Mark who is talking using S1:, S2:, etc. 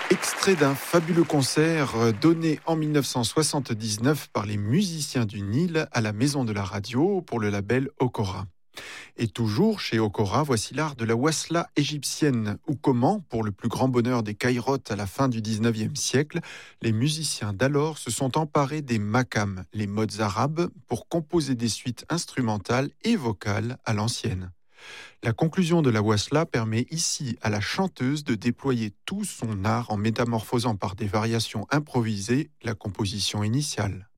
S1: Extrait d'un fabuleux concert donné en 1979 par les musiciens du Nil à la Maison de la Radio pour le label Okora. Et toujours chez Okora, voici l'art de la wasla égyptienne, ou comment, pour le plus grand bonheur des Kairotes à la fin du 19e siècle, les musiciens d'alors se sont emparés des makams, les modes arabes, pour composer des suites instrumentales et vocales à l'ancienne. La conclusion de la wasla permet ici à la chanteuse de déployer tout son art en métamorphosant par des variations improvisées la composition initiale.